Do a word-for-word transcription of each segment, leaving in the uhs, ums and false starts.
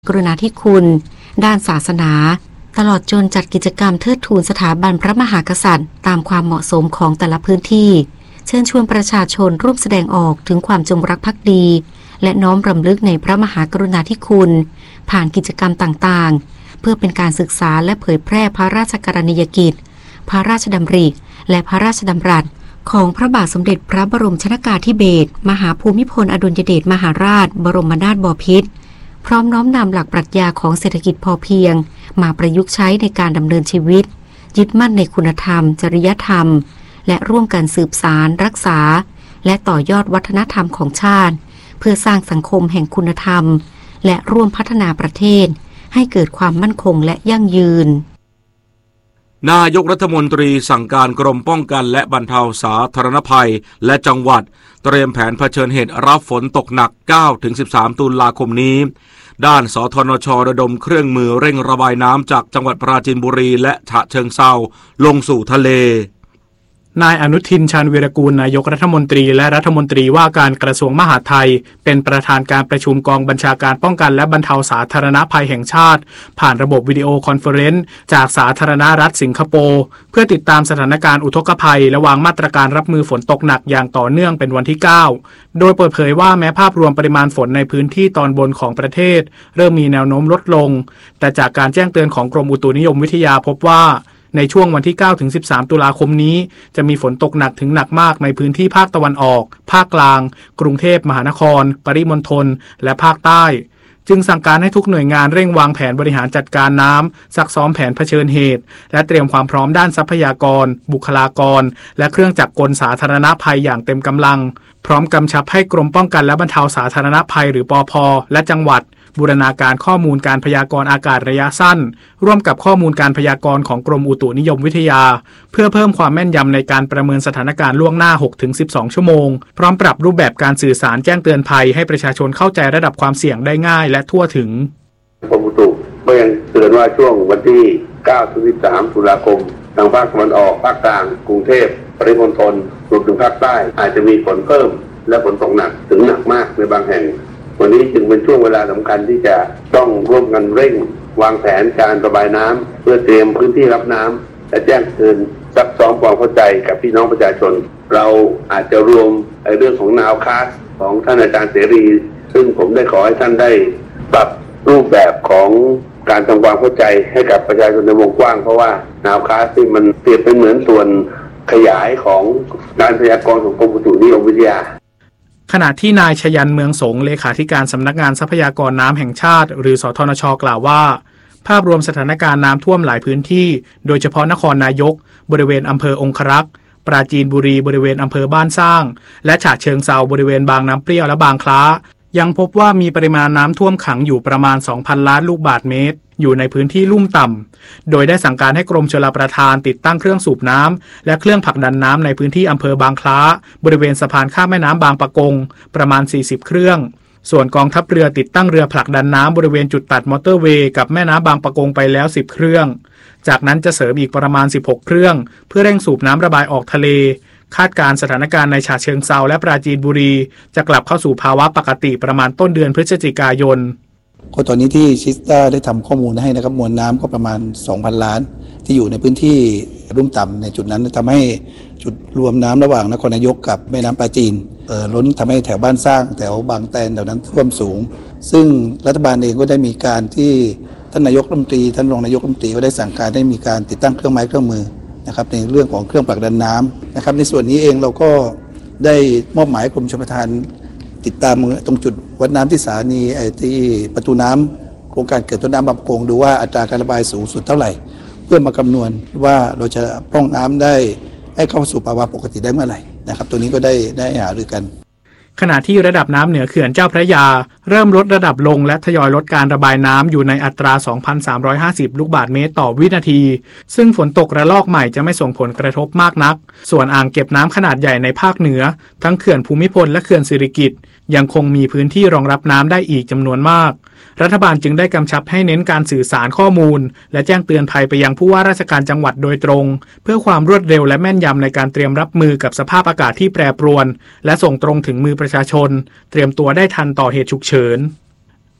กรุณาธิคุณด้านศาสนาตลอดจนจัดกิจกรรมเทิดทูนสถาบันพระมหากษัตริย์ตามความเหมาะสมของแต่ละพื้นที่เชิญชวนประชาชนร่วมแสดงออกถึงความจงรักภักดีและน้อมรำลึกในพระมหากรุณาธิคุณผ่านกิจกรรมต่างๆเพื่อเป็นการศึกษาและเผยแพร่พระราชกรณียกิจพระราชดำริและพระราชดำรัสของพระบาทสมเด็จพระบรมชนกาธิเบศรมหาภูมิพลอดุลยเดชมหาราชบรมนาถบพิตรพร้อมน้อมนำหลักปรัชญาของเศรษฐกิจพอเพียงมาประยุกต์ใช้ในการดำเนินชีวิตยึดมั่นในคุณธรรมจริยธรรมและร่วมกันสืบสานรักษาและต่อยอดวัฒนธรรมของชาติเพื่อสร้างสังคมแห่งคุณธรรมและร่วมพัฒนาประเทศให้เกิดความมั่นคงและยั่งยืนนายกรัฐมนตรีสั่งการกรมป้องกันและบรรเทาสาธารณภัยและจังหวัดเตรียมแผนเผชิญเหตุรับฝนตกหนัก เก้าถึงสิบสาม ตุลาคมนี้ด้านสธนช.ระดมเครื่องมือเร่งระบายน้ำจากจังหวัดปราจีนบุรีและฉะเชิงเทราลงสู่ทะเลนายอนุทินชาญวีรกูลนายกรัฐมนตรีและรัฐมนตรีว่าการกระทรวงมหาดไทยเป็นประธานการประชุมกองบัญชาการป้องกันและบรรเทาสาธารณภัยแห่งชาติผ่านระบบวิดีโอคอนเฟอเรนซ์จากสาธารณรัฐสิงคโปร์เพื่อติดตามสถานการณ์อุทกภัยและวางมาตรการรับมือฝนตกหนักอย่างต่อเนื่องเป็นวันที่เก้าโดยเปิดเผยว่าแม้ภาพรวมปริมาณฝนในพื้นที่ตอนบนของประเทศเริ่มมีแนวโน้มลดลงแต่จากการแจ้งเตือนของกรมอุตุนิยมวิทยาพบว่าในช่วงวันที่ เก้าถึงสิบสาม ตุลาคมนี้จะมีฝนตกหนักถึงหนักมากในพื้นที่ภาคตะวันออกภาคกลางกรุงเทพมหานครปริมณฑลและภาคใต้จึงสั่งการให้ทุกหน่วยงานเร่งวางแผนบริหารจัดการน้ำซักซ้อมแผนเผชิญเหตุและเตรียมความพร้อมด้านทรัพยากรบุคลากรและเครื่องจักรกลสาธารณภัยอย่างเต็มกำลังพร้อมกำชับให้กรมป้องกันและบรรเทาสาธารณภัยหรือปภ.และจังหวัดบูรณาการข้อมูลการพยากรณ์อากาศระยะสั้นร่วมกับข้อมูลการพยากรณ์ของกรมอุตุนิยมวิทยาเพื่อเพิ่มความแม่นยำในการประเมินสถานการณ์ล่วงหน้า หกถึงสิบสอง ชั่วโมงพร้อมปรับรูปแบบการสื่อสารแจ้งเตือนภัยให้ประชาชนเข้าใจระดับความเสี่ยงได้ง่ายและทั่วถึงกรมอุตุก็ยังเตือนว่าช่วงวันที่ เก้าถึงสิบสาม ตุลาคมทางภาคตะวันออกภาคกลางกรุงเทพปริมณฑลรวมถึงภาคใต้อาจจะมีฝนเพิ่มและฝนตกหนักถึงหนักมากในบางแห่งวันนี้จึงเป็นช่วงเวลาสำคัญที่จะต้องร่วมกันเร่งวางแผนการระบายน้ำเพื่อเตรียมพื้นที่รับน้ำและแจ้งเตือนซักซ้อมความเข้าใจกับพี่น้องประชาชนเราอาจจะรวมเรื่องของนาวคาสของท่านอาจารย์เสรีซึ่งผมได้ขอให้ท่านได้ปรับรูปแบบของการทำความเข้าใจให้กับประชาชนในวงกว้างเพราะว่านาวคาสที่มันเปรียบเป็นเหมือนส่วนขยายของการพยากรณ์ของกรมอุตุนิยมวิทยาขณะที่นายชยันเมืองสงเลขาธิการสำนักงานทรัพยากรน้ำแห่งชาติหรือสธนช.กล่าวว่าภาพรวมสถานการณ์น้ำท่วมหลายพื้นที่โดยเฉพาะนครนายกบริเวณอำเภอองครักษ์ปราจีนบุรีบริเวณอำเภอบ้านสร้างและฉะเชิงเทราบริเวณบางน้ำเปรี้ยวและบางคล้ายังพบว่ามีปริมาณน้ำท่วมขังอยู่ประมาณ สองพัน ล้านลูกบาศก์เมตรอยู่ในพื้นที่ลุ่มต่ำโดยได้สั่งการให้กรมชลประทานติดตั้งเครื่องสูบน้ำและเครื่องผลักดันน้ำในพื้นที่อำเภอบางคล้าบริเวณสะพานข้ามแม่น้ำบางปะกงประมาณสี่สิบเครื่องส่วนกองทัพเรือติดตั้งเรือผลักดันน้ำบริเวณจุดตัดมอเตอร์เวย์กับแม่น้ำบางปะกงไปแล้วสิบเครื่องจากนั้นจะเสริมอีกประมาณสิบหกเครื่องเพื่อเร่งสูบน้ำระบายออกทะเลคาดการสถานการณ์ในฉะเชิงเทราและปราจีนบุรีจะกลับเข้าสู่ภาวะปกติประมาณต้นเดือนพฤศจิกายนก็ตอนนี้ที่ชิสตาได้ทำข้อมูลให้นะครับมวลน้ำก็ประมาณ สองพัน ล้านที่อยู่ในพื้นที่ลุ่มต่ำในจุดนั้นทำให้จุดรวมน้ำระหว่างนครนายกกับแม่น้ำปราจีนเอ่อล้นทำให้แถวบ้านสร้างแถวบางแตนแถวนั้นท่วมสูงซึ่งรัฐบาลเองก็ได้มีการที่ท่านนายกรัฐมนตรีท่านรองนายกรัฐมนตรีก็ได้สั่งการให้มีการติดตั้งเครื่องไม้เครื่องมือนะครับในเรื่องของเครื่องผลักดันน้ำนะครับในส่วนนี้เองเราก็ได้มอบหมายกรมชลประทานติดตามตรงจุดวัดน้ำที่สถานีไอ้ที่ประตูน้ำโครงการเกิดต้นน้ำบางปะกงดูว่าอัตราการระบายสูงสุดเท่าไหร่เพื่อมาคำนวณว่าเราจะพร่องน้ำได้ให้เข้าสู่ภาวะปกติได้เมื่อไหร่นะครับตัวนี้ก็ได้ได้หารือกันขณะที่ระดับน้ำเหนือเขื่อนเจ้าพระยาเริ่มลดระดับลงและทยอยลดการระบายน้ำอยู่ในอัตรา สองพันสามร้อยห้าสิบ ลูกบาศก์เมตรต่อวินาทีซึ่งฝนตกระลอกใหม่จะไม่ส่งผลกระทบมากนักส่วนอ่างเก็บน้ำขนาดใหญ่ในภาคเหนือทั้งเขื่อนภูมิพลและเขื่อนสิริกิติ์ยังคงมีพื้นที่รองรับน้ำได้อีกจำนวนมากรัฐบาลจึงได้กำชับให้เน้นการสื่อสารข้อมูลและแจ้งเตือนภัยไปยังผู้ว่าราชการจังหวัดโดยตรงเพื่อความรวดเร็วและแม่นยำในการเตรียมรับมือกับสภาพอากาศที่แปรปรวนและส่งตรงถึงมือประชาชนเตรียมตัวได้ทันต่อเหตุฉุกเฉิน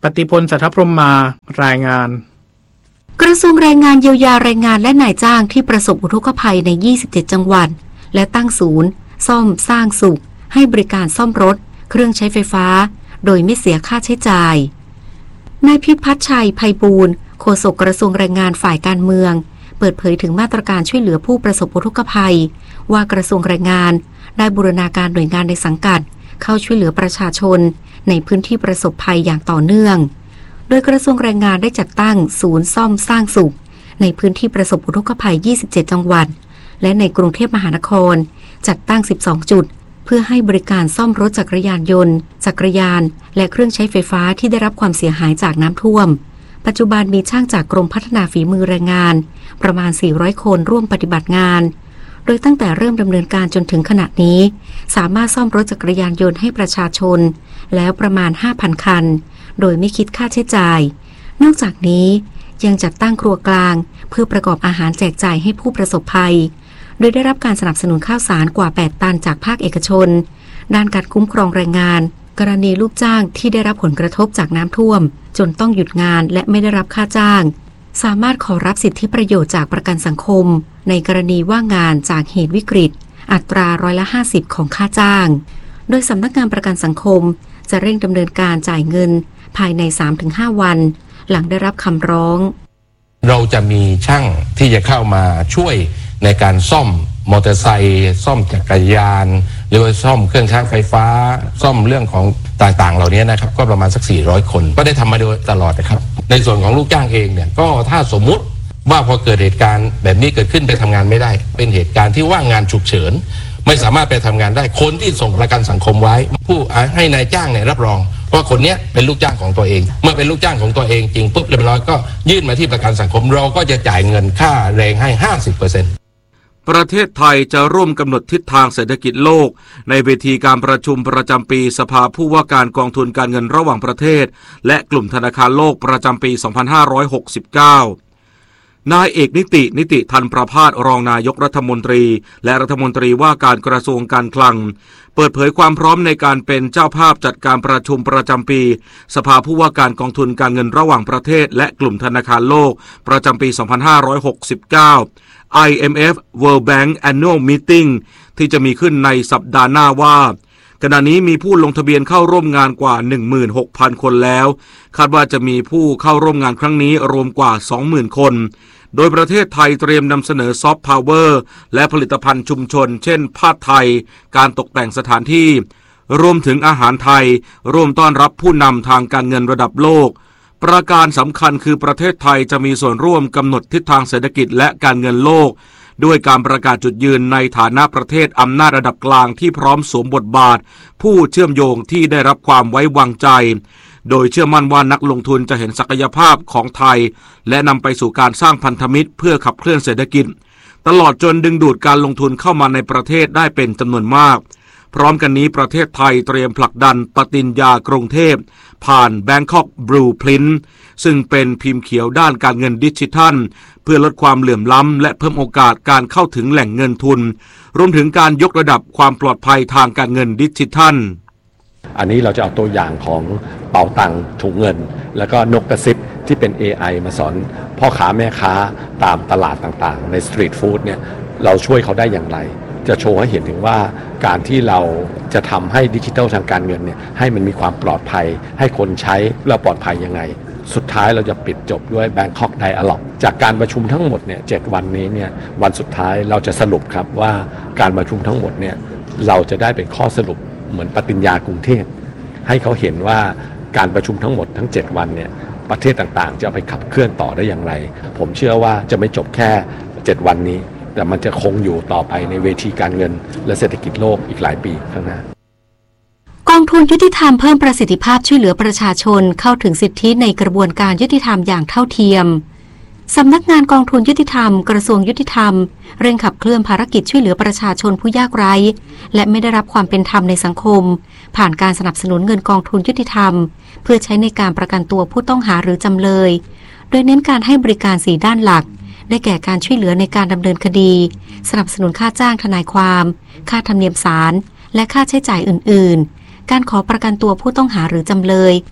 ปฏิพล สัทธพรหมารายงานกระทรวงแรงงานเยียวยาแรงงานและนายจ้างที่ประสบอุทกภัยในยี่สิบเจ็ดจังหวัดและตั้งศูนย์ซ่อมสร้างสุขให้บริการซ่อมรถเครื่องใช้ไฟฟ้าโดยไม่เสียค่าใช้จ่ายนายพิพัฒน์ชัยไพบูลย์โฆษกกระทรวงแรงงานฝ่ายการเมืองเปิดเผยถึงมาตรการช่วยเหลือผู้ประสบอุทกภัยว่ากระทรวงแรงงานได้บูรณาการหน่วยงานในสังกัดเข้าช่วยเหลือประชาชนในพื้นที่ประสบภัยอย่างต่อเนื่องโดยกระทรวงแรงงานได้จัดตั้งศูนย์ซ่อมสร้างสุขในพื้นที่ประสบอุทกภัยยี่สิบเจ็ดจังหวัดและในกรุงเทพมหานครจัดตั้งสิบสองจุดเพื่อให้บริการซ่อมรถจักรยานยนต์จักรยานและเครื่องใช้ไฟฟ้าที่ได้รับความเสียหายจากน้ำท่วมปัจจุบันมีช่างจากกรมพัฒนาฝีมือแรงงานประมาณสี่ร้อยคนร่วมปฏิบัติงานโดยตั้งแต่เริ่มดำเนินการจนถึงขณะนี้สามารถซ่อมรถจักรยานยนต์ให้ประชาชนแล้วประมาณ ห้าพัน คันโดยไม่คิดค่าใช้จ่ายนอกจากนี้ยังจัดตั้งครัวกลางเพื่อประกอบอาหารแจกจ่ายให้ผู้ประสบภัยโดยได้รับการสนับสนุนข้าวสารกว่าแปดตันจากภาคเอกชนด้านการคุ้มครองแรงงานกรณีลูกจ้างที่ได้รับผลกระทบจากน้ำท่วมจนต้องหยุดงานและไม่ได้รับค่าจ้างสามารถขอรับสิทธิประโยชน์จากประกันสังคมในกรณีว่างงานจากเหตุวิกฤตอัตราร้อยละห้าสิบของค่าจ้างโดยสำนักงานประกันสังคมจะเร่งดำเนินการจ่ายเงินภายใน สามถึงห้า วันหลังได้รับคำร้องเราจะมีช่างที่จะเข้ามาช่วยในการซ่อมมอเตอร์ไซค์ซ่อมจักรยานหรือว่าซ่อมเครื่องใช้ไฟฟ้าซ่อมเรื่องของต่างๆเหล่านี้นะครับก็ประมาณสักสี่ร้อยคนก็ได้ทำมาโดยตลอดนะครับในส่วนของลูกจ้างเองเนี่ยก็ถ้าสมมุติว่าพอเกิดเหตุการณ์แบบนี้เกิดขึ้นไปทำงานไม่ได้เป็นเหตุการณ์ที่ว่างงานฉุกเฉินไม่สามารถไปทำงานได้คนที่ส่งประกันสังคมไว้ผู้ให้นายจ้างเนี่ยรับรองว่าคนนี้เป็นลูกจ้างของตัวเองเมื่อเป็นลูกจ้างของตัวเองจริงปุ๊บเรียบร้อยก็ยื่นมาที่ประกันสังคมเราก็จะจ่ายเงินค่าแรงให้ ห้าสิบเปอร์เซ็นต์ประเทศไทยจะร่วมกำหนดทิศทางเศรษฐกิจโลกในเวทีการประชุมประจำปีสภาผู้ว่าการกองทุนการเงินระหว่างประเทศและกลุ่มธนาคารโลกประจำปี สองพันห้าร้อยหกสิบเก้านายเอกนิตินิติธันประภาสรองนายกรัฐมนตรีและรัฐมนตรีว่าการกระทรวงการคลังเปิดเผยความพร้อมในการเป็นเจ้าภาพจัดการประชุมประจำปีสภาผู้ว่าการกองทุนการเงินระหว่างประเทศและกลุ่มธนาคารโลกประจำปี สองพันห้าร้อยหกสิบเก้า ไอ เอ็ม เอฟ World Bank Annual Meeting ที่จะมีขึ้นในสัปดาห์หน้าว่าขณะนี้มีผู้ลงทะเบียนเข้าร่วมงานกว่า หนึ่งหมื่นหกพัน คนแล้วคาดว่าจะมีผู้เข้าร่วมงานครั้งนี้รวมกว่า สองหมื่น คนโดยประเทศไทยเตรียมนำเสนอซอฟต์พาวเวอร์และผลิตภัณฑ์ชุมชนเช่นผ้าไทยการตกแต่งสถานที่รวมถึงอาหารไทยร่วมต้อนรับผู้นำทางการเงินระดับโลกประการสำคัญคือประเทศไทยจะมีส่วนร่วมกำหนดทิศทางเศรษฐกิจและการเงินโลกด้วยการประกาศจุดยืนในฐานะประเทศอำนาจระดับกลางที่พร้อมสวมบทบาทผู้เชื่อมโยงที่ได้รับความไว้วางใจโดยเชื่อมั่นว่านักลงทุนจะเห็นศักยภาพของไทยและนำไปสู่การสร้างพันธมิตรเพื่อขับเคลื่อนเศรษฐกิจตลอดจนดึงดูดการลงทุนเข้ามาในประเทศได้เป็นจำนวนมากพร้อมกันนี้ประเทศไทยเตรียมผลักดันปฏิญญากรุงเทพผ่าน Bangkok Blueprint ซึ่งเป็นพิมพ์เขียวด้านการเงินดิจิทัลเพื่อลดความเหลื่อมล้ำและเพิ่มโอกาสการเข้าถึงแหล่งเงินทุนรวมถึงการยกระดับความปลอดภัยทางการเงินดิจิทัลอันนี้เราจะเอาตัวอย่างของเป๋าตังค์ถุงเงินแล้วก็นกกระซิบที่เป็น เอ ไอ มาสอนพ่อค้าแม่ค้าตามตลาดต่างๆในสตรีทฟู้ดเนี่ยเราช่วยเขาได้อย่างไรจะโชว์ให้เห็นถึงว่าการที่เราจะทำให้ดิจิทัลทางการเงินเนี่ยให้มันมีความปลอดภัยให้คนใช้แล้วปลอดภัยยังไงสุดท้ายเราจะปิดจบด้วย Bangkok Dialogue จากการประชุมทั้งหมดเนี่ยเจ็ดวันนี้เนี่ยวันสุดท้ายเราจะสรุปครับว่าการประชุมทั้งหมดเนี่ยเราจะได้เป็นข้อสรุปเหมือนปฏิญญากรุงเทพให้เขาเห็นว่าการประชุมทั้งหมดทั้งเจ็ดวันเนี่ยประเทศต่างๆจะเอาไปขับเคลื่อนต่อได้อย่างไรผมเชื่อว่าจะไม่จบแค่เจ็ดวันนี้แต่มันจะคงอยู่ต่อไปในเวทีการเงินและเศรษฐกิจโลกอีกหลายปีข้างหน้ากองทุนยุติธรรมเพิ่มประสิทธิภาพช่วยเหลือประชาชนเข้าถึงสิทธิในกระบวนการยุติธรรมอย่างเท่าเทียมสำนักงานกองทุนยุติธรรมกระทรวงยุติธรรมเร่งขับเคลื่อนภารกิจช่วยเหลือประชาชนผู้ยากไร้และไม่ได้รับความเป็นธรรมในสังคมผ่านการสนับสนุนเงินกองทุนยุติธรรมเพื่อใช้ในการประกันตัวผู้ต้องหาหรือจำเลยโดยเน้นการให้บริการสี่ด้านหลักได้แก่การช่วยเหลือในการดำเนินคดีสนับสนุนค่าจ้างทนายความค่าธรรมเนียมศาลและค่าใช้จ่ายอื่นๆการขอประกันตัวผู้ต้องหาหรือจำเลย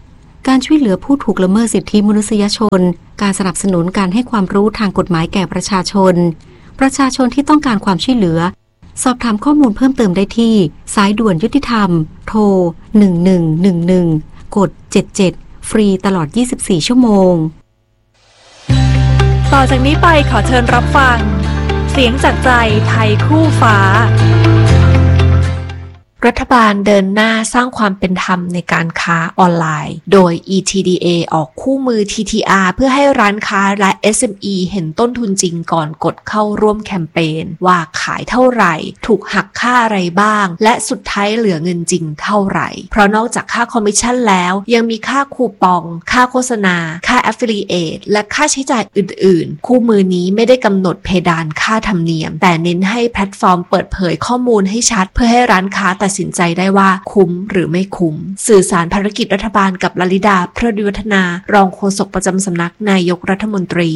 การช่วยเหลือผู้ถูกละเมิดสิทธิมนุษยชนการสนับสนุนการให้ความรู้ทางกฎหมายแก่ประชาชนประชาชนที่ต้องการความช่วยเหลือสอบถามข้อมูลเพิ่มเติมได้ที่สายด่วนยุติธรรมโทรหนึ่งหนึ่งหนึ่งหนึ่งกดเจ็ดเจ็ดฟรีตลอดยี่สิบสี่ชั่วโมงต่อจากนี้ไปขอเชิญรับฟังเสียงจากใจไทยคู่ฟ้ารัฐบาลเดินหน้าสร้างความเป็นธรรมในการค้าออนไลน์โดย อี ที ดี เอ ออกคู่มือ ที ที อาร์ เพื่อให้ร้านค้าและ เอส เอ็ม อี เห็นต้นทุนจริงก่อนกดเข้าร่วมแคมเปญว่าขายเท่าไหร่ถูกหักค่าอะไรบ้างและสุดท้ายเหลือเงินจริงเท่าไหร่เพราะนอกจากค่าคอมมิชชั่นแล้วยังมีค่าคูปองค่าโฆษณาค่า Affiliate และค่าใช้จ่ายอื่นๆคู่มือนี้ไม่ได้กำหนดเพดานค่าธรรมเนียมแต่เน้นให้แพลตฟอร์มเปิดเผยข้อมูลให้ชัดเพื่อให้ร้านค้าตัดสินใจได้ว่าคุ้มหรือไม่คุ้มสื่อสารภารกิจรัฐบาลกับลลิดาพระดิวัฒนารองโฆษกประจำสำนักนายกรัฐมนตรี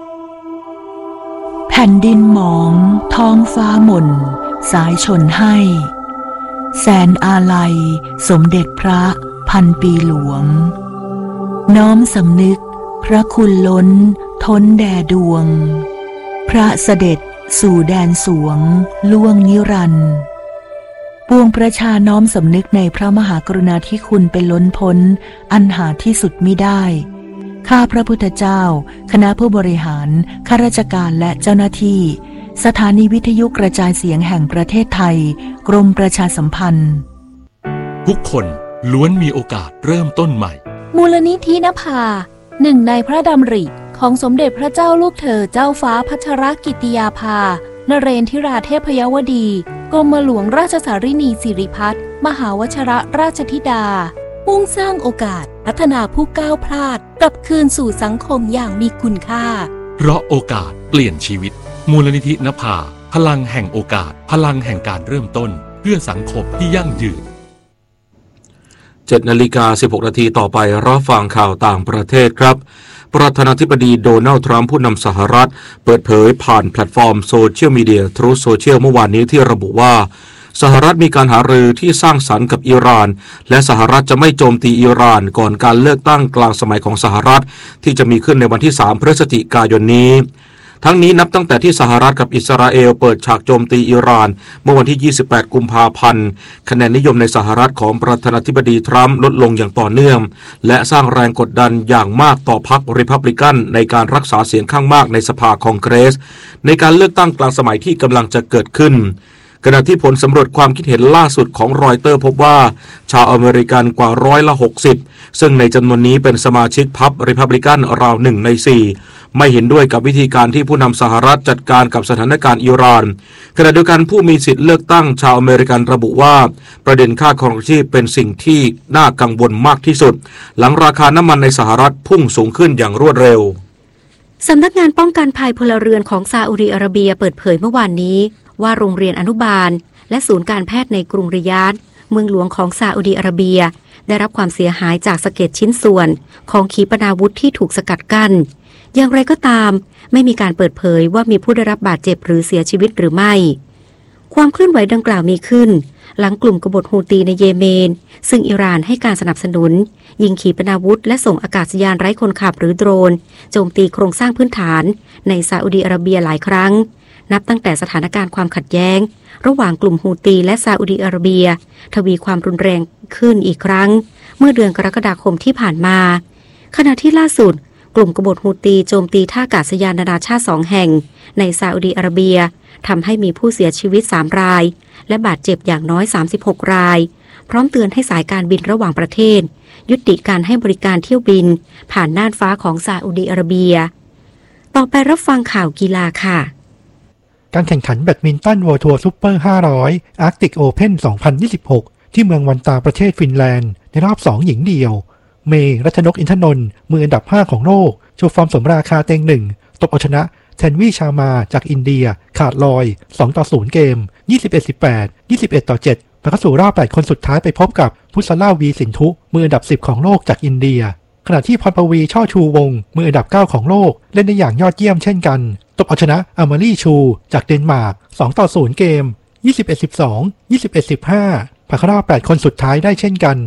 แผ่นดินหมองท้องฟ้าหม่นสายชนให้แสนอาลัยสมเด็จพระพันปีหลวงน้อมสำนึกพระคุณล้นท้นแด่ดวงพระเสด็จสู่แดนสวงล่วงนิรันดร์ปวงประชาน้อมสำนึกในพระมหากรุณาธิคุณเป็นล้นพ้นอันหาที่สุดมิได้ข้าพระพุทธเจ้าคณะผู้บริหารข้าราชการและเจ้าหน้าที่สถานีวิทยุกระจายเสียงแห่งประเทศไทยกรมประชาสัมพันธ์ทุกคนล้วนมีโอกาสเริ่มต้นใหม่มูลนิธินภาหนึ่งในพระดำริของสมเด็จพระเจ้าลูกเธอเจ้าฟ้าพัชรกิติยาภานเรนทิราเทพยวดีกรมหลวงราชสารินีสิริพัฒน์มหาวชิรราชธิดามุ่งสร้างโอกาสพัฒนาผู้ก้าวพลาดกลับคืนสู่สังคมอย่างมีคุณค่าเพราะโอกาสเปลี่ยนชีวิตมูลนิธินภาพลังแห่งโอกาสพลังแห่งการเริ่มต้นเพื่อสังคมที่ยั่งยืนเจ็ดนาฬิกาสิบหกนาทีต่อไปรับฟังข่าวต่างประเทศครับประธานาธิบดีโดนัลด์ทรัมป์ผู้นำสหรัฐเปิดเผยผ่านแพลตฟอร์มโซเชียลมีเดีย Truth Social เมื่อวานนี้ที่ระบุว่าสหรัฐมีการหารือที่สร้างสรรค์กับอิหร่านและสหรัฐจะไม่โจมตีอิหร่านก่อนการเลือกตั้งกลางสมัยของสหรัฐที่จะมีขึ้นในวันที่สามพฤศจิกายนนี้ทั้งนี้นับตั้งแต่ที่สหรัฐกับอิสราเอลเปิดฉากโจมตีอิหร่านเมื่อวันที่ยี่สิบแปดกุมภาพันธ์คะแนนนิยมในสหรัฐของประธานาธิบดีทรัมป์ลดลงอย่างต่อเนื่องและสร้างแรงกดดันอย่างมากต่อพรรคริพับลิกันในการรักษาเสียงข้างมากในสภาคองเกรสในการเลือกตั้งกลางสมัยที่กำลังจะเกิดขึ้นขณะที่ผลสำรวจความคิดเห็นล่าสุดของรอยเตอร์พบว่าชาวอเมริกันกว่าร้อยละหกสิบซึ่งในจำนวนนี้เป็นสมาชิกพรรคริพับลิกันราวหนึ่งในสี่ไม่เห็นด้วยกับวิธีการที่ผู้นำสหรัฐจัดการกับสถานการณ์อิหร่านขณะเดียวกันผู้มีสิทธิ์เลือกตั้งชาวอเมริกันระบุว่าประเด็นค่าครองชีพเป็นสิ่งที่น่ากังวลมากที่สุดหลังราคาน้ำมันในสหรัฐพุ่งสูงขึ้นอย่างรวดเร็วสำนักงานป้องกันภัยพลเรือนของซาอุดิอาระเบียเปิดเผยเมื่อวานนี้ว่าโรงเรียนอนุบาลและศูนย์การแพทย์ในกรุงริยาดเมืองหลวงของซาอุดิอาระเบียได้รับความเสียหายจากสะเก็ดชิ้นส่วนของขีปนาวุธที่ถูกสกัดกั้นอย่างไรก็ตามไม่มีการเปิดเผยว่ามีผู้ได้รับบาดเจ็บหรือเสียชีวิตหรือไม่ความเคลื่อนไหวดังกล่าวมีขึ้นหลังกลุ่มกบฏฮูตีในเยเมนซึ่งอิหร่านให้การสนับสนุนยิงขีปนาวุธและส่งอากาศยานไร้คนขับหรือโดรนโจมตีโครงสร้างพื้นฐานในซาอุดิอาระเบียหลายครั้งนับตั้งแต่สถานการณ์ความขัดแย้งระหว่างกลุ่มฮูตีและซาอุดิอาระเบียทวีความรุนแรงขึ้นอีกครั้งเมื่อเดือนกรกฎาคมที่ผ่านมาขณะที่ล่าสุดกลุ่มกบฏฮูตีโจมตีท่าอากาศยานนานาชาติสองแห่งในซาอุดิอาระเบียทำให้มีผู้เสียชีวิตสามรายและบาดเจ็บอย่างน้อยสามสิบหกรายพร้อมเตือนให้สายการบินระหว่างประเทศยุติการให้บริการเที่ยวบินผ่านน่านฟ้าของซาอุดิอาระเบียต่อไปรับฟังข่าวกีฬาค่ะการแข่งขันแบดมินตัน World Tour Super ห้าร้อย Arctic Open สองพันยี่สิบหกที่เมืองวันตาประเทศฟินแลนด์ในรอบสองหญิงเดียวเมย์รัชนกอินทนนท์มืออันดับห้าของโลกโชว์ฟอร์มสมราคาเต็งหนึ่งตบเอาชนะแทนวีชามาจากอินเดียขาดลอยสองต่อศูนย์เกม ยี่สิบเอ็ด สิบแปด ยี่สิบเอ็ด ต่อ เจ็ดผ่านเข้าสู่รอบแปดคนสุดท้ายไปพบกับพุสลาวีสินทุมืออันดับสิบของโลกจากอินเดียขณะที่พรปวีช่อชูวงมืออันดับเก้าของโลกเล่นได้อย่างยอดเยี่ยมเช่นกันตบเอาชนะอามารีชูจากเดนมาร์กสองต่อศูนย์เกม ยี่สิบเอ็ด สิบสอง ยี่สิบเอ็ด สิบห้าผ่านเข้ารอบแปดคนสุดท้ายได้เช่นกัน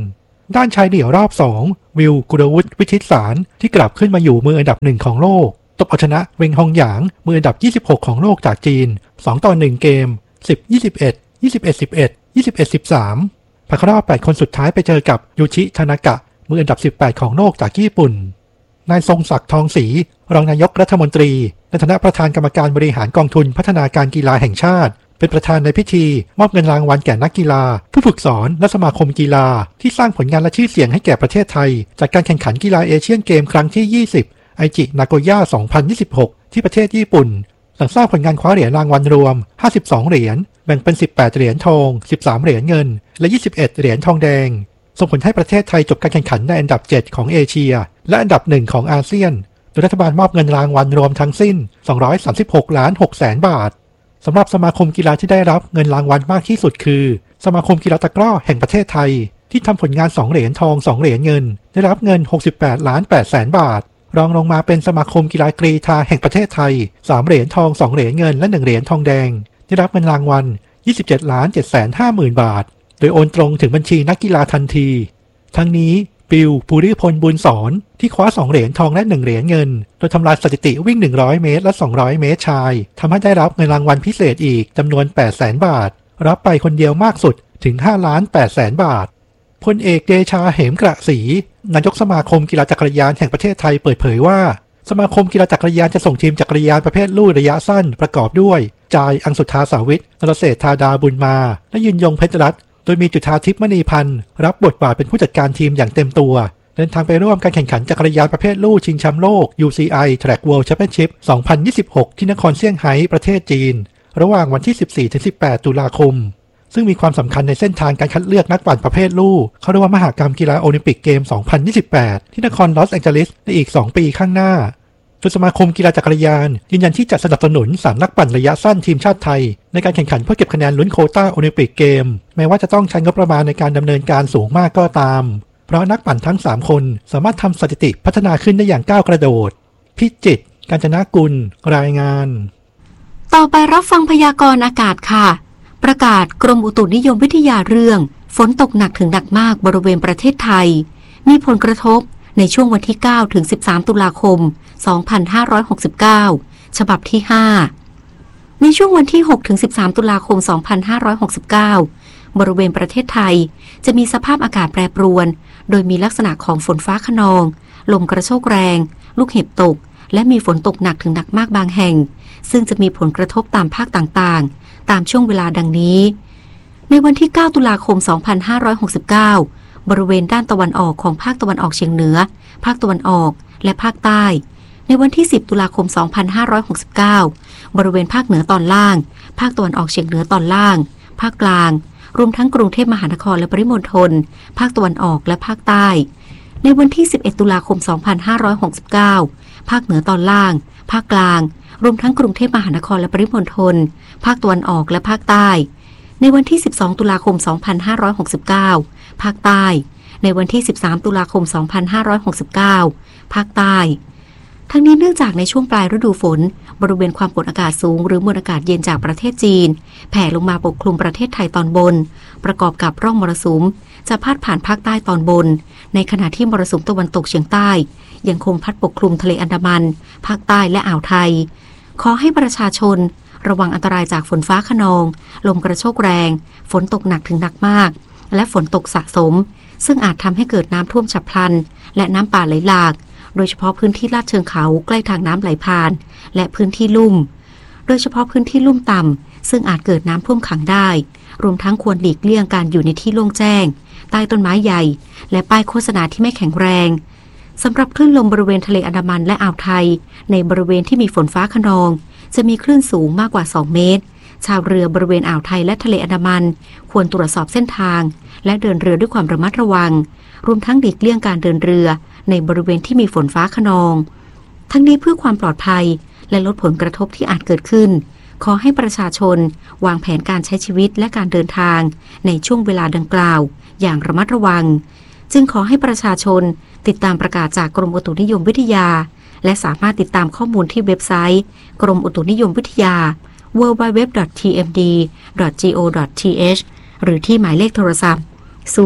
ด้านชายเดี่ยวรอบสองวิลกุลวุฒิวิชิตสารที่กลับขึ้นมาอยู่มืออันดับหนึ่งของโลกตบเอาชนะเวงฮองหยางมืออันดับยี่สิบหกของโลกจากจีนสองต่อหนึ่งเกมสิบ ยี่สิบเอ็ด ยี่สิบเอ็ด สิบเอ็ด ยี่สิบเอ็ด สิบสามผ่านเข้ารอบแปดคนสุดท้ายไปเจอกับยูชิทานากะมืออันดับสิบแปดของโลกจากญี่ปุ่นนายทรงศักดิ์ทองศรีรองนายกรัฐมนตรีในฐานะประธานกรรมการบริหารกองทุนพัฒนาการกีฬาแห่งชาติเป็นประธานในพิธีมอบเงินรางวัลแก่นักกีฬาผู้ฝึกสอนและสมาคมกีฬาที่สร้างผลงานและชื่อเสียงให้แก่ประเทศไทยจากการแข่งขันกีฬาเอเชียนเกมครั้งที่ยี่สิบไอจินาโกย่าสองพันยี่สิบหกที่ประเทศญี่ปุ่นหลังสร้างผลงานคว้าเหรียญรางวัลรวมห้าสิบสองเหรียญแบ่งเป็นสิบแปดเหรียญทองสิบสามเหรียญเงินและยี่สิบเอ็ดเหรียญทองแดงส่งผลให้ประเทศไทยจบการแข่งขันในอันดับเจ็ดของเอเชียและอันดับหนึ่งของอาเซียนโดยรัฐบาลมอบเงินรางวัลรวมทั้งสิ้นสองร้อยสามสิบหกล้านหกแสนบาทสำหรับสมาคมกีฬาที่ได้รับเงินรางวัลมากที่สุดคือสมาคมกีฬาตะกร้อแห่งประเทศไทยที่ทำผลงานสองเหรียญทองสองเหรียญเงินได้รับเงินหกสิบแปดล้านแปดแสนบาทรองลงมาเป็นสมาคมกีฬากรีฑาแห่งประเทศไทยสามเหรียญทองสองเหรียญเงินและหนึ่งเหรียญทองแดงได้รับเงินรางวัลยี่สิบเจ็ดล้านเจ็ดแสนห้าหมื่นบาทโดยโอนตรงถึงบัญชีนักกีฬาทันทีทั้งนี้ปิวภูริพลบุญสอนที่คว้าสองเหรียญทองและหนึ่งเหรียญเงินโดยทำลายสถิติวิ่งหนึ่งร้อยเมตรและสองร้อยเมตรชายทำให้ได้รับเงินรางวัลพิเศษอีกจำนวนแปดแสนบาทรับไปคนเดียวมากสุดถึงห้าล้านแปดแสนบาทพลเอกเดชาเหมกระศรีนายกสมาคมกีฬาจักรยานแห่งประเทศไทยเปิดเผยว่าสมาคมกีฬาจักรยานจะส่งทีมจักรยานประเภทลู่ระยะสั้นประกอบด้วยจายอังสุธาสาวิทนรเศรษฐาดาบุญมาและยืนยงเพชรรัตน์โดยมีจุฑาทิพย์มณีพันธ์รับบทบาทเป็นผู้จัดการทีมอย่างเต็มตัวเดินทางไปร่วมการแข่งขันจักรยานประเภทลู่ชิงแชมป์โลก ยู ซี ไอ Track World Championship สองพันยี่สิบหกที่นครเซี่ยงไฮ้ประเทศจีนระหว่างวันที่ สิบสี่ถึงสิบแปด ตุลาคมซึ่งมีความสำคัญในเส้นทางการคัดเลือกนักปั่นประเภทลู่เข้าร่วมมหกรรมกีฬาโอลิมปิกเกม สองพันยี่สิบแปดที่นครลอสแองเจลิสในอีกสองปีข้างหน้าโดยสมาคมกีฬาจักรยานยืนยันที่จะสนับสนุนสามนักปั่นระยะสั้นทีมชาติไทยในการแข่งขันเพื่อเก็บคะแนนลุ้นโควต้าโอลิมปิกเกมแม้ว่าจะต้องใช้งบประมาณในการดำเนินการสูงมากก็ตามเพราะนักปั่นทั้งสามคนสามารถทำสถิติพัฒนาขึ้นได้อย่างก้าวกระโดดพิจิตร กาญจนกุลรายงานต่อไปรับฟังพยากรณ์อากาศค่ะประกาศกรมอุตุนิยมวิทยาเรื่องฝนตกหนักถึงหนักมากบริเวณประเทศไทยมีผลกระทบในช่วงวันที่เก้าถึงสิบสามตุลาคมสองพันห้าร้อยหกสิบเก้าฉบับที่ห้าในช่วงวันที่หกถึงสิบสามตุลาคมสองพันห้าร้อยหกสิบเก้าบริเวณประเทศไทยจะมีสภาพอากาศแปรปรวนโดยมีลักษณะของฝนฟ้าคะนองลมกระโชกแรงลูกเห็บตกและมีฝนตกหนักถึงหนักมากบางแห่งซึ่งจะมีผลกระทบตามภาคต่างๆตามช่วงเวลาดังนี้ในวันที่เก้าตุลาคมสองพันห้าร้อยหกสิบเก้าบริเวณด้านตะวันออกของภาคตะวันออกเฉียงเหนือภาคตะวันออกและภาคใต้ในวันที่สิบตุลาคมสองพันห้าร้อยหกสิบเก้าบริเวณภาคเหนือตอนล่างภาคตะวันออกเฉียงเหนือตอนล่างภาคกลางรวมทั้งกรุงเทพมหานครและปริมณฑลภาคตะวันออกและภาคใต้ในวันที่สิบเอ็ดตุลาคมสองพันห้าร้อยหกสิบเก้าภาคเหนือตอนล่างภาคกลางรวมทั้งกรุงเทพมหานครและปริมณฑลภาคตะวันออกและภาคใต้ในวันที่สิบสองตุลาคมสองพันห้าร้อยหกสิบเก้าภาคใต้ในวันที่สิบสามตุลาคมสองพันห้าร้อยหกสิบเก้าภาคใต้ทั้งนี้เนื่องจากในช่วงปลายฤดูฝนบริเวณความกดอากาศสูงหรือมวลอากาศเย็นจากประเทศจีนแผ่ลงมาปกคลุมประเทศไทยตอนบนประกอบกับร่องมรสุมจะพัดผ่านภาคใต้ตอนบนในขณะที่มรสุมตะวันตกเฉียงใต้ยังคงพัดปกคลุมทะเลอันดามันภาคใต้และอ่าวไทยขอให้ประชาชนระวังอันตรายจากฝนฟ้าคะนองลมกระโชกแรงฝนตกหนักถึงหนักมากและฝนตกสะสมซึ่งอาจทำให้เกิดน้ำท่วมฉับพลันและน้ำป่าไหลหลากโดยเฉพาะพื้นที่ลาดเชิงเขาใกล้ทางน้ำไหลผ่านและพื้นที่ลุ่มโดยเฉพาะพื้นที่ลุ่มต่ำซึ่งอาจเกิดน้ำท่วมขังได้รวมทั้งควรหลีกเลี่ยงการอยู่ในที่โล่งแจ้งใต้ต้นไม้ใหญ่และป้ายโฆษณาที่ไม่แข็งแรงสำหรับคลื่นลมบริเวณทะเลอันดามันและอ่าวไทยในบริเวณที่มีฝนฟ้าคะนองจะมีคลื่นสูงมากกว่าสองเมตรชาวเรือบริเวณอ่าวไทยและทะเลอันดามันควรตรวจสอบเส้นทางและเดินเรือด้วยความระมัดระวังรวมทั้งหลีกเลี่ยงการเดินเรือในบริเวณที่มีฝนฟ้าคะนองทั้งนี้เพื่อความปลอดภัยและลดผลกระทบที่อาจเกิดขึ้นขอให้ประชาชนวางแผนการใช้ชีวิตและการเดินทางในช่วงเวลาดังกล่าวอย่างระมัดระวังจึงขอให้ประชาชนติดตามประกาศจากกรมอุตุนิยมวิทยาและสามารถติดตามข้อมูลที่เว็บไซต์กรมอุตุนิยมวิทยา ดับเบิลยู ดับเบิลยู ดับเบิลยู ดอท ที เอ็ม ดี ดอท จี โอ ดอท ที เอช หรือที่หมายเลขโทรศัพท์ศูนย์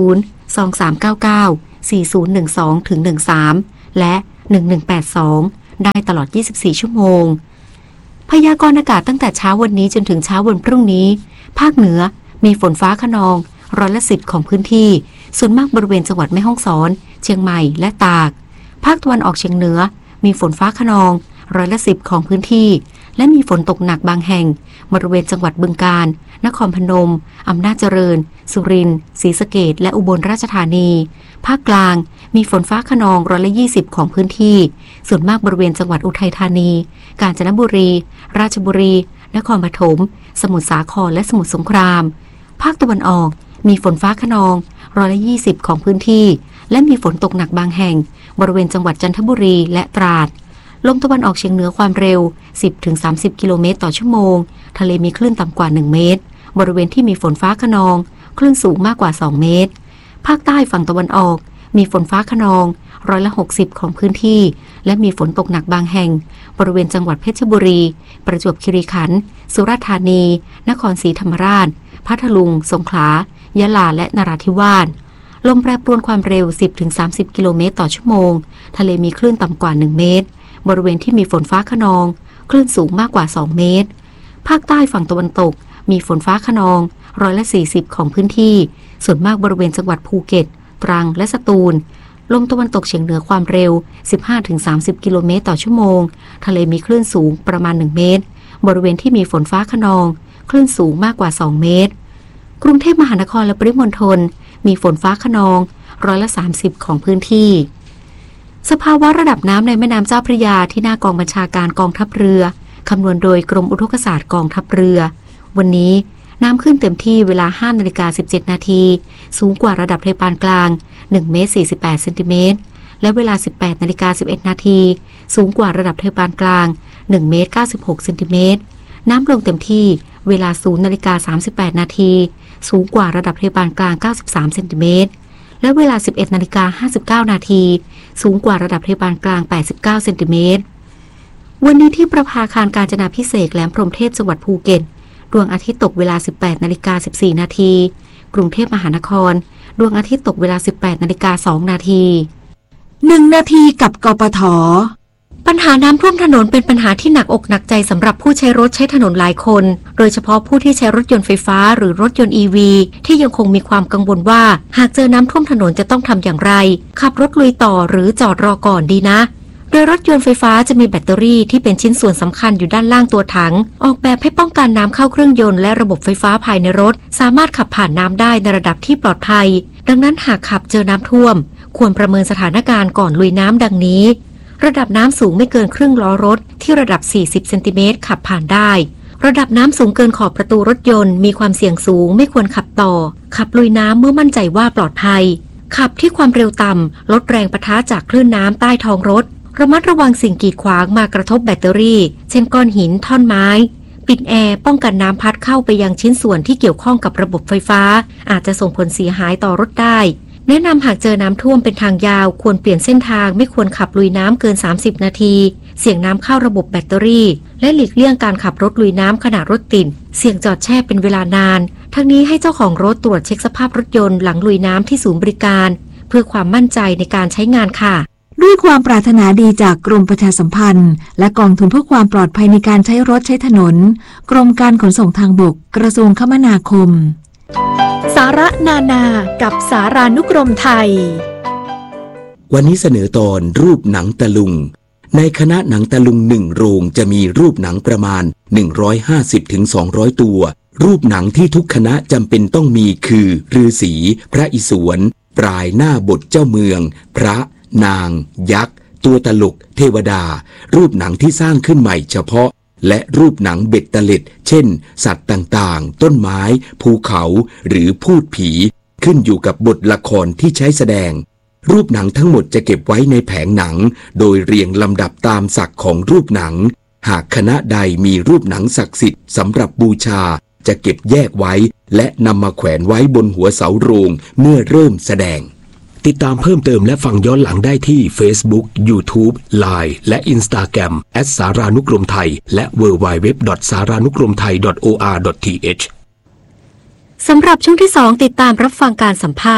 สอง สาม เก้า เก้า สี่ ศูนย์ หนึ่ง สอง ถึง หนึ่ง สาม และหนึ่ง หนึ่ง แปด สองได้ตลอดยี่สิบสี่ชั่วโมงพยากรณ์อากาศตั้งแต่เช้าวันนี้จนถึงเช้าวันพรุ่งนี้ภาคเหนือมีฝนฟ้าคะนองร้อยละสิบของพื้นที่ส่วนมากบริเวณจังหวัดแม่ฮ่องสอนเชียงใหม่และตากภาคตะวันออกเฉียงเหนือมีฝนฟ้าคะนองร้อยละสิบของพื้นที่และมีฝนตกหนักบางแห่งบริเวณจังหวัดบึงกาฬนครพนมอำนาจเจริญสุรินทร์ศรีสะเกษและอุบลราชธานีภาคกลางมีฝนฟ้าคะนองร้อยละยี่สิบของพื้นที่ส่วนมากบริเวณจังหวัดอุทัยธานีกาญจนบุรีราชบุรีนครปฐมสมุทรสาครและสมุทรสงครามภาคตะวันออกมีฝนฟ้าคะนองร้อยละยี่สิบของพื้นที่และมีฝนตกหนักบางแห่งบริเวณจังหวัดจันทบุรีและตราดลมตะวันออกเฉียงเหนือความเร็ว สิบถึงสามสิบ กิโลเมตรต่อชั่วโมงทะเลมีคลื่นต่ำกว่าหนึ่งเมตรบริเวณที่มีฝนฟ้าคะนองคลื่นสูงมากกว่าสองเมตรภาคใต้ฝั่งตะวันออกมีฝนฟ้าคะนองร้อยละหกสิบของพื้นที่และมีฝนตกหนักบางแห่งบริเวณจังหวัดเพชรบุรีประจวบคีรีขันธ์สุราษฎร์ธานีนครศรีธรรมราชพัทลุงสงขลายะลาและนราธิวาสลมแปรปรวนความเร็ว สิบถึงสามสิบ กิโลเมตรต่อชั่วโมงทะเลมีคลื่นต่ำกว่าหนึ่งเมตรบริเวณที่มีฝนฟ้าคะนองคลื่นสูงมากกว่าสองเมตรภาคใต้ฝั่งตะวันตกมีฝนฟ้าคะนองร้อยละสี่สิบของพื้นที่ส่วนมากบริเวณจังหวัดภูเก็ตตรังและสตูลลมตะวันตกเฉียงเหนือความเร็ว สิบห้าถึงสามสิบ กิโลเมตรต่อชั่วโมงทะเลมีคลื่นสูงประมาณหนึ่งเมตรบริเวณที่มีฝนฟ้าคะนองคลื่นสูงมากกว่าสองเมตรกรุงเทพมหานครและปริมณฑลมีฝนฟ้าคะนองร้อยละสามสิบของพื้นที่สภาวะระดับน้ำในแม่น้ำเจ้าพระยาที่หน้ากองบัญชาการกองทัพเรือคำนวณโดยกรมอุทกศาสตร์กองทัพเรือวันนี้น้ำขึ้นเต็มที่เวลา ห้านาฬิกาสิบเจ็ดนาทีสูงกว่าระดับทะเลปานกลางหนึ่งเมตรสี่สิบแปดเซนติเมตรและเวลา สิบแปดนาฬิกาสิบเอ็ดนาทีสูงกว่าระดับทะเลปานกลางหนึ่งเมตรเก้าสิบหกเซนติเมตรน้ำลงเต็มที่เวลา ศูนย์นาฬิกาสามสิบแปดนาทีสูงกว่าระดับทะเลปานกลางเก้าสิบสามเซนติเมตรและเวลา สิบเอ็ดนาฬิกาห้าสิบเก้านาทีสูงกว่าระดับทะเลปานกลางแปดสิบเก้าเซนติเมตรวันนี้ที่ประภาคารกาญจนาภิเษกแหลมพรหมเทพจังหวัดภูเก็ตดวงอาทิตย์ตกเวลา สิบแปดนาฬิกาสิบสี่นาทีกรุงเทพมหานครดวงอาทิตย์ตกเวลา สิบแปดนาฬิกาสองนาทีหนึ่งนาทีกับกปท.ปัญหาน้ำท่วมถนนเป็นปัญหาที่หนักอกหนักใจสำหรับผู้ใช้รถใช้ถนนหลายคนโดยเฉพาะผู้ที่ใช้รถยนต์ไฟฟ้าหรือรถยนต์ อี วี ที่ยังคงมีความกังวลว่าหากเจอน้ำท่วมถนนจะต้องทำอย่างไรขับรถลุยต่อหรือจอดรอก่อนดีนะโดยรถยนต์ไฟฟ้าจะมีแบตเตอรี่ที่เป็นชิ้นส่วนสำคัญอยู่ด้านล่างตัวถังออกแบบให้ป้องกันน้ำเข้าเครื่องยนต์และระบบไฟฟ้าภายในรถสามารถขับผ่านน้ำได้ในระดับที่ปลอดภัยดังนั้นหากขับเจอน้ำท่วมควรประเมินสถานการณ์ก่อนลุยน้ำดังนี้ระดับน้ำสูงไม่เกินครึ่งล้อรถที่ระดับสี่สิบเซนติเมตรขับผ่านได้ระดับน้ำสูงเกินขอบประตูรถยนต์มีความเสี่ยงสูงไม่ควรขับต่อขับลุยน้ำเมื่อมั่นใจว่าปลอดภัยขับที่ความเร็วต่ำลดแรงปะทะจากคลื่นน้ำใต้ท้องรถระมัดระวังสิ่งกีดขวางมากระทบแบตเตอรี่เช่นก้อนหินท่อนไม้ปิดแอร์ป้องกันน้ำพัดเข้าไปยังชิ้นส่วนที่เกี่ยวข้องกับระบบไฟฟ้าอาจจะส่งผลเสียหายต่อรถได้แนะนำหากเจอน้ำท่วมเป็นทางยาวควรเปลี่ยนเส้นทางไม่ควรขับลุยน้ำเกินสามสิบนาทีเสี่ยงน้ำเข้าระบบแบตเตอรี่และหลีกเลี่ยงการขับรถลุยน้ำขณะรถติดเสี่ยงจอดแช่เป็นเวลานานทั้งนี้ให้เจ้าของรถตรวจเช็คสภาพรถยนต์หลังลุยน้ำที่ศูนย์บริการเพื่อความมั่นใจในการใช้งานค่ะด้วยความปรารถนาดีจากกรมประชาสัมพันธ์และกองทุนเพื่อความปลอดภัยในการใช้รถใช้ถนนกรมการขนส่งทางบกกระทรวงคมนาคมสาระนานากับสารานุกรมไทยวันนี้เสนอตอนรูปหนังตะลุงในคณะหนังตะลุงหนึ่งโรงจะมีรูปหนังประมาณ หนึ่งร้อยห้าสิบถึงสองร้อย ตัวรูปหนังที่ทุกคณะจำเป็นต้องมีคือฤาษีพระอิศวรปลายหน้าบทเจ้าเมืองพระนางยักษ์ตัวตลกเทวดารูปหนังที่สร้างขึ้นใหม่เฉพาะและรูปหนังเบ็ดเตล็ดเช่นสัตว์ต่างๆต้นไม้ภูเขาหรือพูดผีขึ้นอยู่กับบทละครที่ใช้แสดงรูปหนังทั้งหมดจะเก็บไว้ในแผงหนังโดยเรียงลำดับตามศักดิ์ของรูปหนังหากคณะใดมีรูปหนังศักดิ์สิทธิ์สำหรับบูชาจะเก็บแยกไว้และนำมาแขวนไว้บนหัวเสาโรงเมื่อเริ่มแสดงติดตามเพิ่มเติมและฟังย้อนหลังได้ที่ Facebook, YouTube, ไลน์ และ Instagram แอท สารานุกรมไทยและ ดับเบิลยู ดับเบิลยู ดับเบิลยู ดอท สารานุกรมไทย ดอท โอ อาร์ ดอท ที เอชสำหรับช่วงที่สองติดตามรับฟังการสัมภาษณ์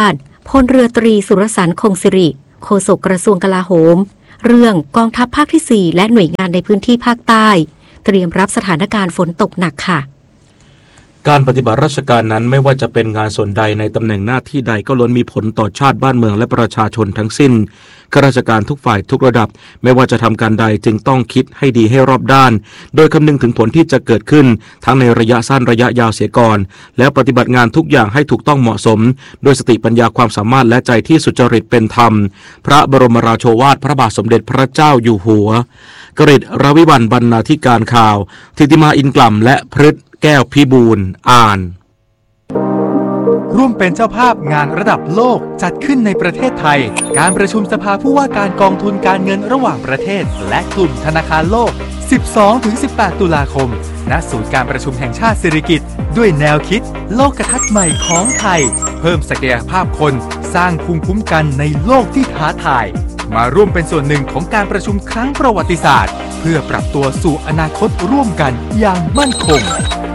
พลเรือตรีสุรสรรค์คงสิริโฆษกกระทรวงกลาโหมเรื่องกองทัพภาคที่สี่และหน่วยงานในพื้นที่ภาคใต้เตรียมรับสถานการณ์ฝนตกหนักค่ะการปฏิบัติราชการนั้นไม่ว่าจะเป็นงานส่วนใดในตำแหน่งหน้าที่ใดก็ล้วนมีผลต่อชาติบ้านเมืองและประชาชนทั้งสิ้นข้าราชการทุกฝ่ายทุกระดับไม่ว่าจะทำการใดจึงต้องคิดให้ดีให้รอบด้านโดยคำนึงถึงผลที่จะเกิดขึ้นทั้งในระยะสั้นระยะยาวเสียก่อนแล้วปฏิบัติงานทุกอย่างให้ถูกต้องเหมาะสมโดยสติปัญญาความสามารถและใจที่สุจริตเป็นธรรมพระบรมราโชวาทพระบาทสมเด็จพระเจ้าอยู่หัวกฤษรวิวรรณบรรณาธิการข่าวธิติมาอินกล่ำและพฤทธิ์แก้วพิบูลย์อ่านร่วมเป็นเจ้าภาพงานระดับโลกจัดขึ้นในประเทศไทยการประชุมสภาผู้ว่าการกองทุนการเงินระหว่างประเทศและกลุ่มธนาคารโลก สิบสองถึงสิบแปด ตุลาคมณศูนย์การประชุมแห่งชาติสิริกิติ์ด้วยแนวคิดโลกทัศน์ใหม่ของไทยเพิ่มศักยภาพคนสร้างภูมิคุ้มกันในโลกที่ท้าทายมาร่วมเป็นส่วนหนึ่งของการประชุมครั้งประวัติศาสตร์เพื่อปรับตัวสู่อนาคตร่วมกันอย่างมั่นคง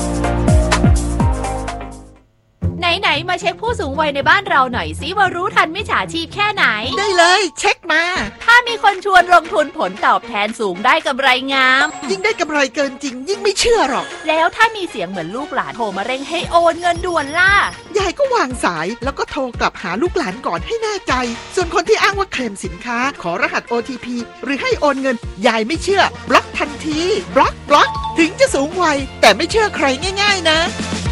ไหนๆมาเช็คผู้สูงวัยในบ้านเราหน่อยสิว่ารู้ทันมิจฉาชีพแค่ไหนได้เลยเช็คมาถ้ามีคนชวนลงทุนผลตอบแทนสูงได้กำไรงามยิ่งได้กำไรเกินจริงยิ่งไม่เชื่อหรอกแล้วถ้ามีเสียงเหมือนลูกหลานโทรมาเร่งให้โอนเงินด่วนล่ะยายก็วางสายแล้วก็โทรกลับหาลูกหลานก่อนให้แน่ใจส่วนคนที่อ้างว่าเคลมสินค้าขอรหัส โอ ที พี หรือให้โอนเงินยายไม่เชื่อบล็อกทันทีบล็อกบล็อกถึงจะสูงวัยแต่ไม่เชื่อใครง่ายๆนะ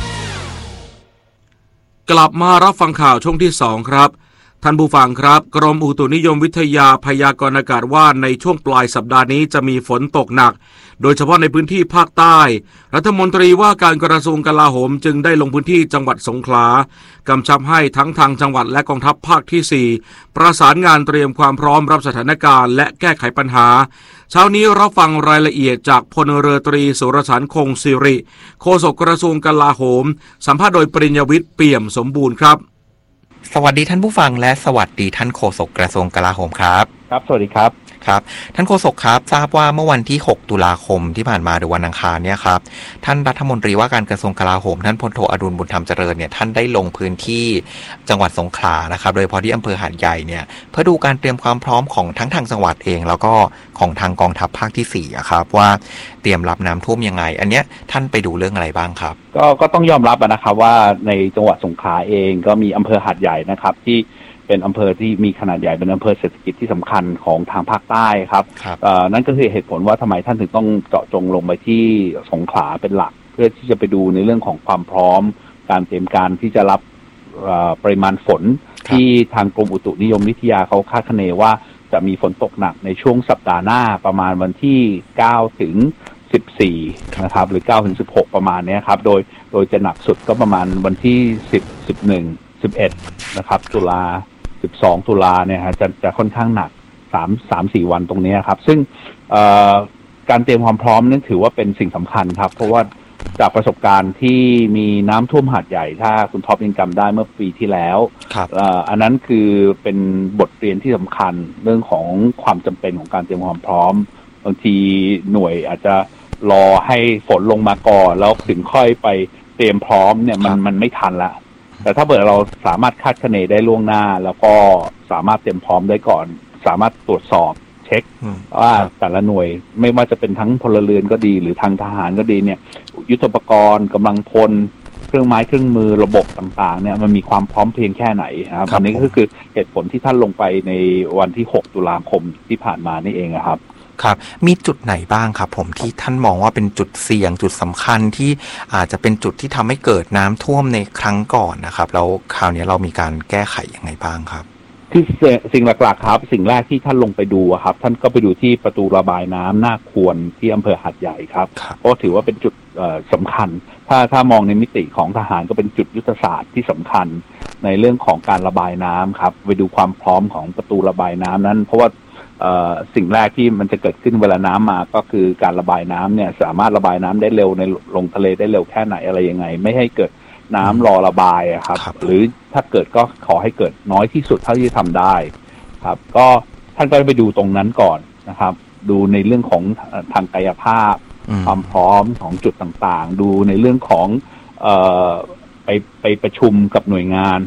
กลับมารับฟังข่าวช่วงที่สองครับท่านผู้ฟังครับกรมอุตุนิยมวิทยาพยากรณ์อากาศว่าในช่วงปลายสัปดาห์นี้จะมีฝนตกหนักโดยเฉพาะในพื้นที่ภาคใต้รัฐมนตรีว่าการกระทรวงกลาโหมจึงได้ลงพื้นที่จังหวัดสงขลากำชับให้ทั้งทางจังหวัดและกองทัพภาคที่สี่ประสานงานเตรียมความพร้อมรับสถานการณ์และแก้ไขปัญหาเช้านี้รับฟังรายละเอียดจากพลเรือตรีสุรสรรค์คงสิริโฆษกกระทรวงกลาโหมสัมภาษณ์โดยปริญญาวิทย์เปี่ยมสมบูรณ์ครับสวัสดีท่านผู้ฟังและสวัสดีท่านโฆษกกระทรวงกลาโหมครับครับสวัสดีครับครับท่านโฆษกครับทราบว่าเมื่อวันที่หกตุลาคมที่ผ่านมาหรือวันอังคารเนี่ยครับท่านรัฐมนตรีว่าการกระทรวงกลาโหมท่านพลโทอดุลบุญธรรมเจริญเนี่ยท่านได้ลงพื้นที่จังหวัดสงขลานะครับโดยเฉพาะที่อำเภอหาดใหญ่เนี่ยเพื่อดูการเตรียมความพร้อมของทั้งทางจังหวัดเองแล้วก็ของทางกองทัพภาคที่สี่ครับว่าเตรียมรับน้ำท่วมยังไงอันเนี้ยท่านไปดูเรื่องอะไรบ้างครับก็ก็ต้องยอมรับนะครับว่าในจังหวัดสงขลาเองก็มีอำเภอหาดใหญ่นะครับที่เป็นอำเภอที่มีขนาดใหญ่เป็นอำเภอเศรษฐกิจที่สำคัญของทางภาคใต้ครับนั่นก็คือเหตุผลว่าทำไมท่านถึงต้องเจาะจงลงไปที่สงขลาเป็นหลักเพื่อที่จะไปดูในเรื่องของความพร้อมการเตรียมการที่จะรับปริมาณฝนที่ทางกรมอุตุนิยมวิทยาเขาคาดคะเนว่าจะมีฝนตกหนักในช่วงสัปดาห์หน้าประมาณวันที่เก้าถึงสิบสี่นะครับหรือเก้าถึงสิบหกประมาณนี้ครับโดยโดยจะหนักสุดก็ประมาณวันที่สิบ สิบเอ็ด สิบเอ็ดนะครับตุลาสิบสองตุลาเนี่ยฮะจะจะค่อนข้างหนักสาม สาม สี่วันตรงนี้ครับซึ่งการเตรียมความพร้อมนี่ถือว่าเป็นสิ่งสำคัญครับเพราะว่าจากประสบการณ์ที่มีน้ำท่วมหาดใหญ่ถ้าคุณท็อปยังจำได้เมื่อปีที่แล้วอันนั้นคือเป็นบทเรียนที่สำคัญเรื่องของความจำเป็นของการเตรียมความพร้อมบางทีหน่วยอาจจะรอให้ฝนลงมาก่อนแล้วถึงค่อยไปเตรียมพร้อมเนี่ยมันมันไม่ทันละแต่ถ้าเกิดเราสามารถคาดคะเนได้ล่วงหน้าแล้วก็สามารถเตรียมพร้อมได้ก่อนสามารถตรวจสอบเช็คว่าแต่ละหน่วยไม่ว่าจะเป็นทั้งพลเรือนก็ดีหรือทางทหารก็ดีเนี่ยยุทโธปกรณ์กำลังพลเครื่องไม้เครื่องมือระบบต่างๆเนี่ยมันมีความพร้อมเพียงแค่ไหนครับอันนี้ก็คือเหตุผลที่ท่านลงไปในวันที่หกตุลาคมที่ผ่านมานี่เองครับครับมีจุดไหนบ้างครับผมที่ท่านมองว่าเป็นจุดเสี่ยงจุดสำคัญที่อาจจะเป็นจุดที่ทำให้เกิดน้ำท่วมในครั้งก่อนนะครับแล้วคราวนี้เรามีการแก้ไขยังไงบ้างครับที่สิ่งหลักๆครับสิ่งแรกที่ท่านลงไปดูครับท่านก็ไปดูที่ประตูระบายน้ำหน้าควรที่อำเภอหาดใหญ่ครับเพราะถือว่าเป็นจุดสำคัญถ้าถ้ามองในมิติของทหารก็เป็นจุดยุทธศาสตร์ที่สำคัญในเรื่องของการระบายน้ำครับไปดูความพร้อมของประตูระบายน้ำนั้นเพราะว่าสิ่งแรกที่มันจะเกิดขึ้นเวลาน้ำมาก็คือการระบายน้ำเนี่ยสามารถระบายน้ำได้เร็วในลงทะเลได้เร็วแค่ไหนอะไรยังไงไม่ให้เกิดน้ำรอระบายครับหรือถ้าเกิดก็ขอให้เกิดน้อยที่สุดเท่าที่ทำได้ครับก็ท่านก็ไปดูตรงนั้นก่อนนะครับดูในเรื่องของทางกายภาพความพร้อมของจุดต่างๆดูในเรื่องของเอ่อไปไปประชุมกับหน่วยงาน